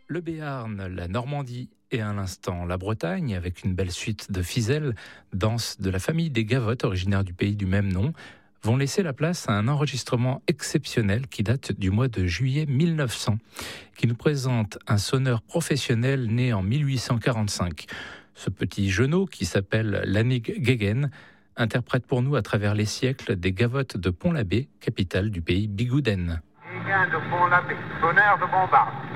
Le Béarn, la Normandie et à l'instant la Bretagne, avec une belle suite de Fizelles, danse de la famille des Gavottes, originaire du pays du même nom, vont laisser la place à un enregistrement exceptionnel qui date du mois de juillet 1900, qui nous présente un sonneur professionnel né en 1845. Ce petit genou, qui s'appelle Lannig Gegen, interprète pour nous à travers les siècles des Gavottes de Pont-l'Abbé, capitale du pays Bigouden. Gegen de Pont-l'Abbé, sonneur de bombarde.